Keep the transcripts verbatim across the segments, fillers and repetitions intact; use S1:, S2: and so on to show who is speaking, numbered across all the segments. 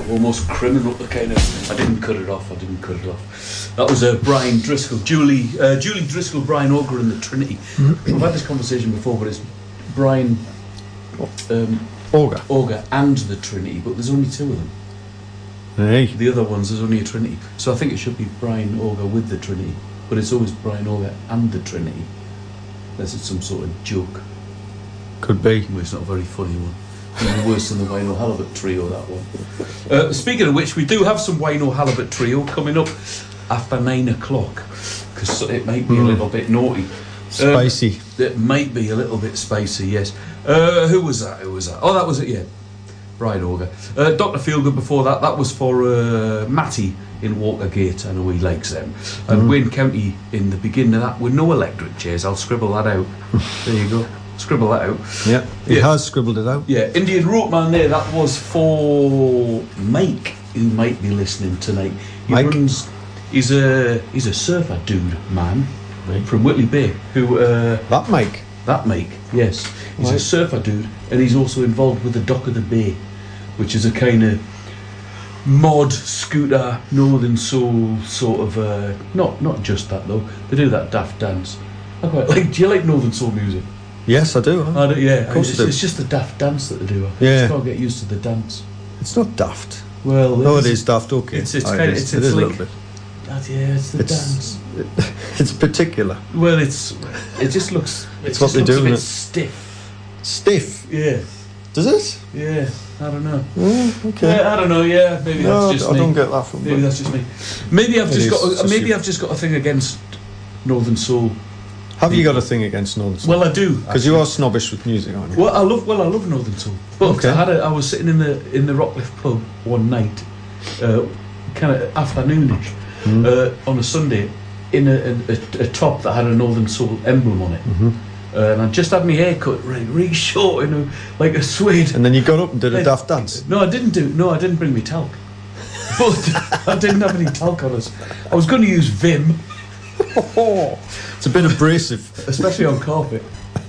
S1: almost criminal kind of. I didn't cut it off. I didn't cut it off. That was uh, Brian Driscoll, Julie, uh, Julie Driscoll, Brian Auger, and the Trinity. We've had this conversation before, but it's Brian um,
S2: Auger,
S1: Auger, and the Trinity. But there's only two of them.
S2: Hey.
S1: The other ones, there's only a Trinity. So I think it should be Brian Auger with the Trinity, but it's always Brian Auger and the Trinity. Unless it's some sort of joke.
S2: Could be.
S1: Well, it's not a very funny one. Even worse than the Wayne O'Halibut Trio, that one. Uh, speaking of which, we do have some Wayne O'Halibut Trio coming up after nine o'clock, because it might be mm. a little bit naughty.
S2: Spicy.
S1: Um, it might be a little bit spicy, yes. Uh, who was that? Who was that? Oh, that was it, yeah. Brian Auger. Uh, Doctor Feelgood before that, that was for uh, Matty in Walkergate. I know he likes them. And mm. Wayne County in the beginning of that with no electric chairs. I'll scribble that out. There you go. Scribble that out.
S2: Yeah, he
S1: yeah.
S2: has scribbled it out.
S1: Yeah, Indian Ropeman there, that was for Mike, who might be listening tonight. He
S2: Mike?
S1: runs, he's a he's a surfer dude, man, right, from Whitley Bay. Who uh,
S2: That Mike?
S1: That Mike, yes. He's
S2: right.
S1: a surfer dude, and he's also involved with the Dock of the Bay, which is a kind of mod, scooter, northern soul sort of, uh, not not just that though, they do that daft dance. I quite like, do you like northern soul music?
S2: Yes, I do. Huh?
S1: I do, yeah,
S2: of course
S1: it's,
S2: I do.
S1: It's just the daft dance that they do. I
S2: yeah.
S1: just can't get used to the dance.
S2: It's not daft.
S1: Well,
S2: no, it is daft. Okay,
S1: it's it's
S2: oh,
S1: kind
S2: it
S1: of
S2: is,
S1: it's,
S2: it
S1: it's
S2: is
S1: like,
S2: a little bit.
S1: That, yeah, it's the
S2: it's,
S1: dance.
S2: It, it's particular.
S1: Well, it's it just looks. It
S2: it's
S1: just
S2: what they
S1: looks
S2: do.
S1: A bit
S2: it?
S1: stiff.
S2: Stiff.
S1: Yeah.
S2: Does it?
S1: Yeah. I don't know.
S2: Mm, okay.
S1: Yeah, I don't know. Yeah, maybe
S2: no,
S1: that's just
S2: I
S1: me.
S2: I don't get that from.
S1: Maybe that's just me. Maybe I've just got. A,
S2: just
S1: maybe
S2: you.
S1: I've just got a thing against Northern Soul.
S2: Have you got a thing against Northern Soul?
S1: Well, I do,
S2: because you are snobbish with music, aren't you?
S1: Well, I love. Well, I love Northern Soul. But
S2: okay.
S1: I had. A, I was sitting in the in the Rockcliffe pub one night, uh, kind of afternoonish, mm. uh, on a Sunday, in a, a, a top that had a Northern Soul emblem on it.
S2: Mm-hmm.
S1: Uh, and I just had my hair cut really, really short, you know, like a suede.
S2: And then you got up and did a daft dance.
S1: No, I didn't do. No, I didn't bring me talc. But I didn't have any talc on us. I was going to use Vim.
S2: It's a bit abrasive,
S1: especially on carpet.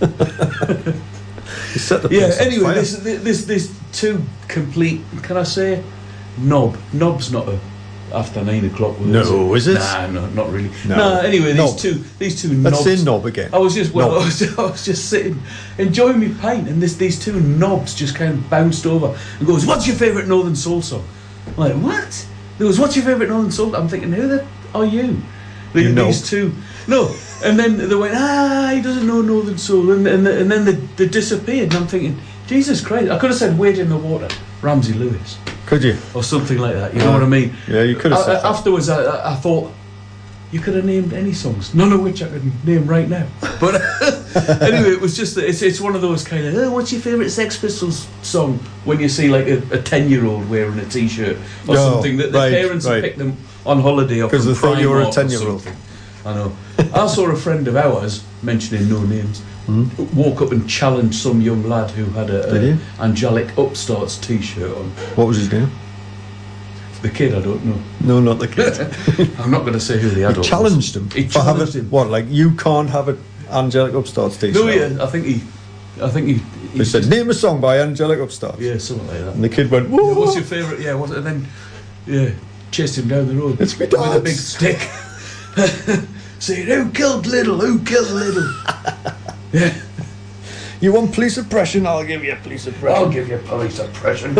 S2: Set the
S1: yeah. Anyway, this this this two complete. Can I say, knob? Knob's not a. After nine o'clock.
S2: No, is it?
S1: Nah, no, not really.
S2: No.
S1: Nah, anyway,
S2: knob.
S1: these two, these two
S2: Let's
S1: knobs.
S2: say knob again.
S1: I was just, well,
S2: knob.
S1: I was, I was just sitting, enjoying my pint, and this, these two knobs just kind of bounced over and goes, "What's your favourite Northern Soul song?" I'm like, what? He goes, "What's your favourite Northern Soul?" I'm thinking, who the are you? The,
S2: you know.
S1: These two, no. And then they went, ah, he doesn't know Northern Soul, and and, and then they, they disappeared. And I'm thinking, Jesus Christ! I could have said "Wade in the Water," Ramsey Lewis.
S2: Could you?
S1: Or something like that, you know what I mean?
S2: Yeah, you could have said
S1: I,
S2: that.
S1: Afterwards, I, I thought, you could have named any songs, none of which I could name right now. But anyway, it was just, it's it's one of those kind of, oh, what's your favourite Sex Pistols song? When you see like a ten-year-old wearing a T-shirt or
S2: oh,
S1: something, that the
S2: right,
S1: parents
S2: right.
S1: have picked them on holiday or
S2: because they thought you were a ten-year-old.
S1: I know. I saw a friend of ours, mentioning no names, mm. walk up and challenge some young lad who had a, a Angelic Upstarts T-shirt on.
S2: What was his name?
S1: The kid, I don't know.
S2: No, not the kid.
S1: I'm not going to say who the adult
S2: he challenged
S1: was.
S2: him.
S1: He challenged
S2: having,
S1: him.
S2: What, like you can't have an Angelic Upstarts T-shirt?
S1: No, yeah, I think he, I think he. He,
S2: he said,
S1: just,
S2: "Name a song by Angelic Upstarts."
S1: Yeah, something like that.
S2: And the kid went, "Whoa,
S1: yeah, what's your favourite?" Yeah, what, and then, yeah, chased him down the road.
S2: It's me
S1: with a big stick, saying, "Who killed Little? Who killed Little?" Yeah.
S2: You want police oppression? I'll give you police oppression.
S1: I'll give you police oppression.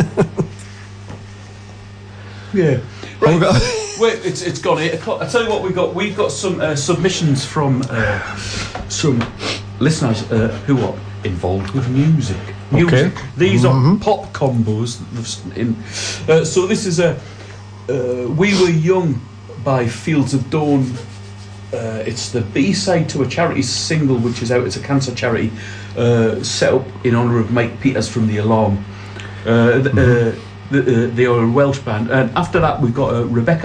S1: Yeah. Right. Wait, it's it's gone eight o'clock. I tell you what, we got we've got some uh, submissions from uh, some listeners uh, who are involved with music. Music.
S2: Okay.
S1: These
S2: mm-hmm.
S1: are pop combos. In uh, so this is a uh, "We Were Young" by Fields of Dawn. Uh, it's the B-side to a charity single which is out. It's a cancer charity uh, set up in honour of Mike Peters from The Alarm. Uh, mm-hmm. uh, the, uh, they are a Welsh band, and after that we've got uh, Rebecca